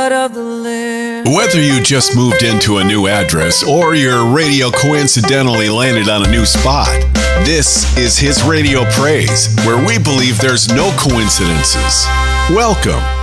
blood of the Lamb. Whether you just moved into a new address or your radio coincidentally landed on a new spot, this is His Radio Praise, where we believe there's no coincidences. Welcome